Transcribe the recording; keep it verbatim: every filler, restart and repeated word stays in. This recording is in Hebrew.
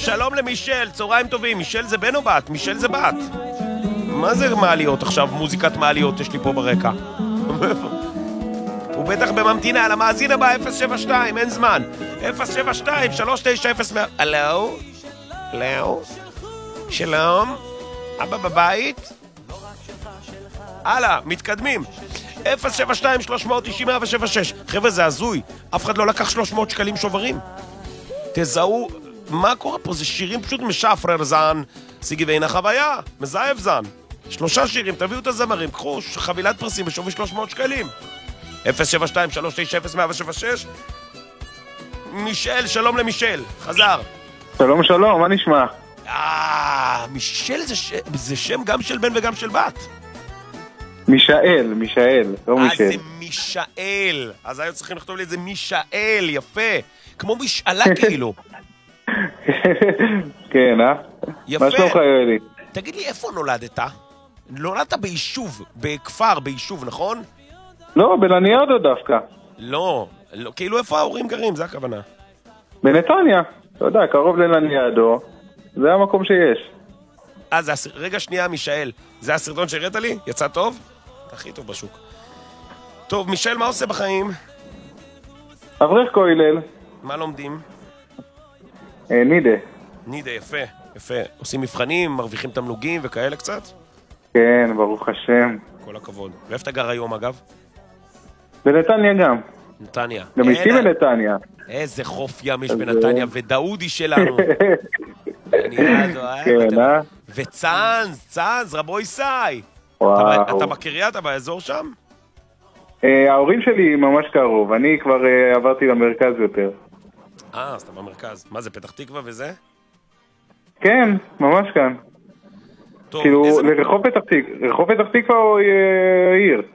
שלום למישל, צהריים טובים. מישל זה בן או בת? מישל זה בת. מה זה מעליות עכשיו? מוזיקת מעליות יש לי פה ברקע. הוא בטח בממתינה על המאזין הבא. אפס שבע שתיים, אין זמן. אפס שבע שתיים שלוש תשע אפס מאה. הלו? הלו? שלום? אבא בבית? הלאה, מתקדמים. אפס שבע שתיים שלוש תשעים מאה שבע שש. חבר'ה, זה הזוי. אף אחד לא לקח שלוש מאות שקלים שוברים. תזהו, מה קורה פה? זה שירים פשוט משפרר זן, סיגי ואינה חוויה, מזייב זן. שלושה שירים, תביאו את הזמרים, קחו חבילת פרסים בשווי שלוש מאות שקלים. אפס שבע שתיים שלוש תשע אפס מאה שבע שש. מישל, שלום למישל, חזר. שלום שלום, מה נשמע? אה, מישל זה, ש... זה שם גם של בן וגם של בת. מישאל, מישאל, לא מישל. אה, זה מישאל. אז היו צריכים לכתוב לי את זה מישאל, יפה. כמו משאלה כאילו. כן, אה? יפה. מה שלומך יואלי? תגיד לי, איפה נולדת? נולדת ביישוב, בכפר, ביישוב, נכון? לא, בלניאדו דווקא. לא, לא, כאילו איפה ההורים גרים, זה הכוונה. בנתניה, אתה יודע, קרוב ללניאדו, זה המקום שיש. אה, זה הסר... רגע שנייה, מישאל, זה הסרטון שהראית לי? יצא טוב? הכי טוב בשוק. טוב, מישאל, מה עושה בחיים? אברך כולל. מה לומדים? אה, נידה. נידה, יפה, יפה. עושים מבחנים, מרוויחים תמלוגים וכאלה קצת? כן, ברוך השם. כל הכבוד. ואיפה אתה גר היום, אגב? בנתניה גם. נתניה. גם אשתי בנתניה. איזה חוף ים יש בנתניה, ודאודי שלנו. כן, אה? וצאנז, צאנז, רבו ישי. וואו. אתה בקריה, אתה באזור שם? ההורים שלי ממש קרוב, אני כבר עברתי למרכז יותר. אה, אז אתה במרכז. מה זה, פתח תקווה וזה? כן, ממש כאן. כאילו, לרחוב פתח תקווה או עיר?